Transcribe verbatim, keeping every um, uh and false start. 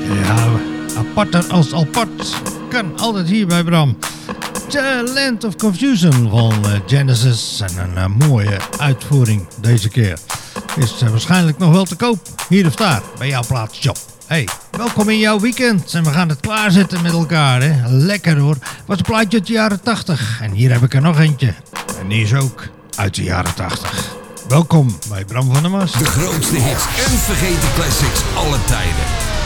Ja, aparter als apart kan altijd hier bij Bram. The Land of Confusion van Genesis en een uh, mooie uitvoering deze keer. Is uh, waarschijnlijk nog wel te koop, hier of daar, bij jouw plaatsshop. Hey, welkom in jouw weekend en we gaan het klaarzetten met elkaar, hè. Lekker hoor, was een plaatje uit de jaren tachtig en hier heb ik er nog eentje. En die is ook uit de jaren tachtig. Welkom bij Bram van der Mast. De grootste hits en vergeten classics aller tijden.